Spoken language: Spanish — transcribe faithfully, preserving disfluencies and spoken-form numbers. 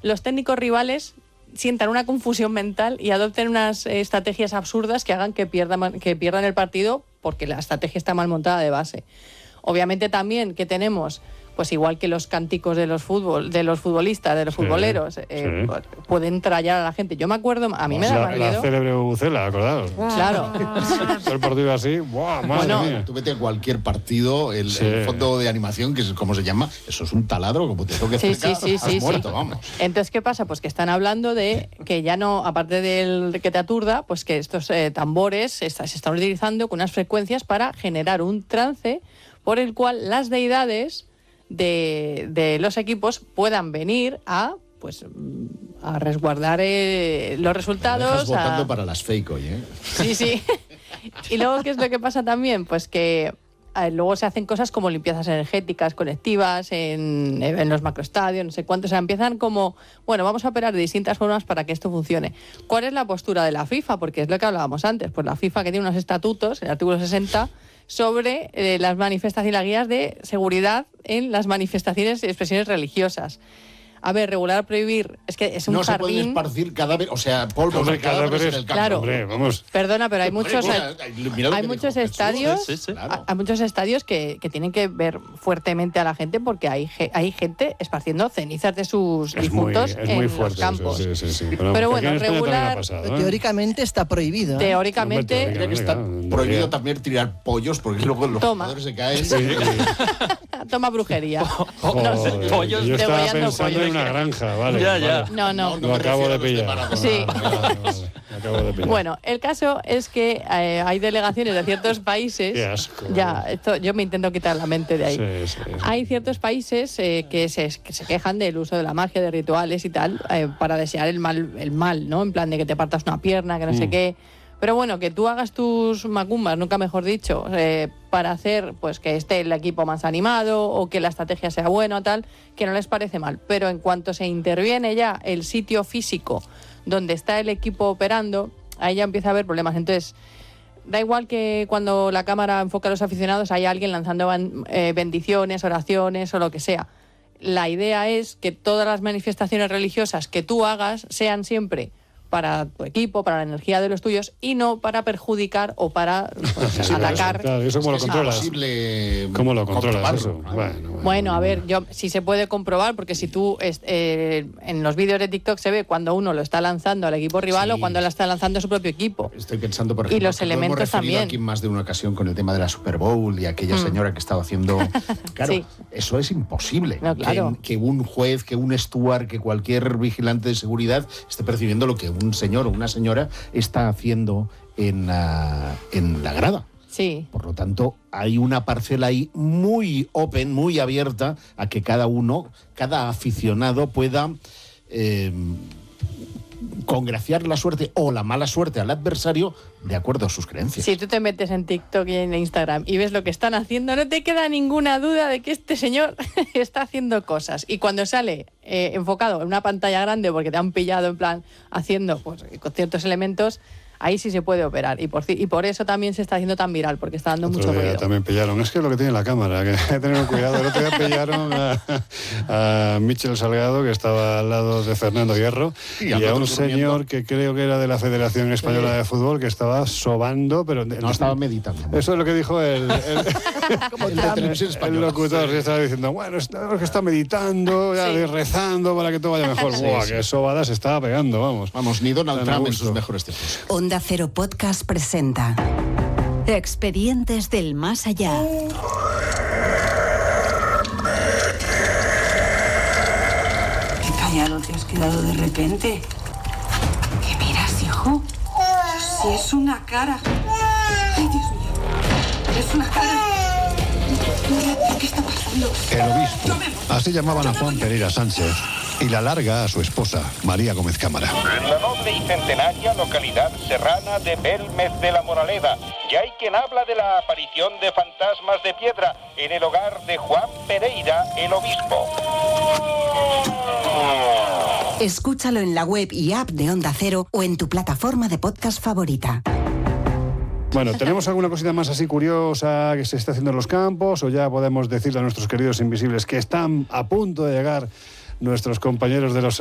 los técnicos rivales sientan una confusión mental y adopten unas eh, estrategias absurdas que hagan que pierdan, que pierdan el partido porque la estrategia está mal montada de base. Obviamente también que tenemos, pues igual que los cánticos de los fútbol, de los futbolistas, de los sí, futboleros, eh, sí. pueden trallar a la gente. Yo me acuerdo, a mí me da miedo. La célebre bubucela, acordados. Claro. El partido así, ¡buah, madre bueno, mía! Tú vete a cualquier partido, el, sí. el fondo de animación, que es como se llama, eso es un taladro, como te toque sí, cerca, sí, sí, has sí, muerto, sí. vamos. Entonces, ¿qué pasa? Pues que están hablando de que ya no, aparte del que te aturda, pues que estos eh, tambores se, se están utilizando con unas frecuencias para generar un trance por el cual las deidades de, de los equipos puedan venir a pues a resguardar eh, los resultados. Me dejas votando a... para las fake hoy, ¿eh? Sí, sí. Y luego, ¿qué es lo que pasa también? Pues que eh, luego se hacen cosas como limpiezas energéticas colectivas en, en los macroestadios, no sé cuántos. O sea, empiezan como, bueno, vamos a operar de distintas formas para que esto funcione. ¿Cuál es la postura de la FIFA? Porque es lo que hablábamos antes. Pues la FIFA, que tiene unos estatutos, el artículo sesenta, sobre eh, las manifestaciones y las guías de seguridad en las manifestaciones y expresiones religiosas. A ver, regular, prohibir, es que es un no jardín... No se pueden esparcir cadáveres, o sea, polvos de cadáveres en el campo. Claro, hombre, vamos. Perdona, pero hay muchos, Mira, hay muchos estadios, sí, sí, sí. Claro. hay muchos estadios que, que tienen que ver fuertemente a la gente porque hay, hay gente esparciendo cenizas de sus es difuntos muy, es en muy fuerte, los campos. Sí, sí, sí. Pero, pero bueno, regular... Pasado, ¿eh? Teóricamente está prohibido. ¿eh? Teóricamente... Hombre, teóricamente está claro, prohibido también tirar pollos porque luego los Toma. jugadores se caen. Sí. Toma brujería. Joder, no, pollos yo estaba pensando pollos. en una granja, vale. Ya, ya. Vale. No, no. No, no Lo acabo de este pillar. Sí. Vale, vale, vale. Acabo de pillar. Bueno, el caso es que eh, hay delegaciones de ciertos países. Qué asco. Ya, esto, yo me intento quitar la mente de ahí. Sí, sí, sí. Hay ciertos países eh, que, se, que se quejan del uso de la magia, de rituales y tal, eh, para desear el mal, el mal, ¿no? En plan de que te partas una pierna, que no mm. sé qué. Pero bueno, que tú hagas tus macumbas, nunca mejor dicho, eh, para hacer pues que esté el equipo más animado o que la estrategia sea buena o tal, que no les parece mal. Pero en cuanto se interviene ya el sitio físico donde está el equipo operando, ahí ya empieza a haber problemas. Entonces, da igual que cuando la cámara enfoca a los aficionados haya alguien lanzando eh, bendiciones, oraciones o lo que sea. La idea es que todas las manifestaciones religiosas que tú hagas sean siempre para tu equipo, para la energía de los tuyos y no para perjudicar o para pues, sí, atacar. Claro, ¿eso cómo lo controlas? Posible ¿Cómo lo controlas eso? Bueno, bueno, bueno, a ver, yo sí se puede comprobar porque si tú eh, en los vídeos de TikTok se ve cuando uno lo está lanzando al equipo rival sí. o cuando lo está lanzando a su propio equipo. Estoy pensando, por ejemplo, y los que elementos lo hemos referido también. aquí en más de una ocasión con el tema de la Super Bowl y aquella mm. señora que estaba haciendo... Claro, sí. eso es imposible. No, claro. que, que un juez, que un steward, que cualquier vigilante de seguridad esté percibiendo lo que un señor o una señora está haciendo en, uh, en la grada. Sí. Por lo tanto, hay una parcela ahí muy open, muy abierta a que cada uno, cada aficionado pueda eh, congraciar la suerte o la mala suerte al adversario de acuerdo a sus creencias. Si tú te metes en TikTok y en Instagram y ves lo que están haciendo, no te queda ninguna duda de que este señor está haciendo cosas. Y cuando sale eh, enfocado en una pantalla grande porque te han pillado en plan haciendo pues, con ciertos elementos, ahí sí se puede operar. Y por, y por eso también se está haciendo tan viral, porque está dando Otro mucho día ruido. También pillaron. Es que es lo que tiene la cámara, que hay que tener cuidado. El otro día pillaron a, a Michel Salgado, que estaba al lado de Fernando Hierro, y, y a un señor que creo que era de la Federación Española sí. de Fútbol, que estaba sobando, pero... No, estaba meditando. Eso es lo que dijo el, el, el, el, el locutor, que estaba diciendo, bueno, está, que está meditando, ya, sí. rezando para que todo vaya mejor. Sí, Buah, sí. qué sobada se estaba pegando, vamos. Vamos, ni Donald Trump en sus mejores tiempos. Onda Cero Podcast presenta Expedientes del Más Allá. Qué callado te has quedado de repente. ¿Qué miras, hijo? Si es una cara. Ay, Dios mío. Es una cara. ¿Qué está pasando? El obispo. Así llamaban a Juan Pereira Sánchez. Y la larga a su esposa, María Gómez Cámara. En la noble y centenaria localidad serrana de Belmez de la Moraleda, ya hay quien habla de la aparición de fantasmas de piedra en el hogar de Juan Pereira, el obispo. Escúchalo en la web y app de Onda Cero o en tu plataforma de podcast favorita. Bueno, ¿tenemos alguna cosita más así curiosa que se está haciendo en los campos? ¿O ya podemos decirle a nuestros queridos invisibles que están a punto de llegar nuestros compañeros de los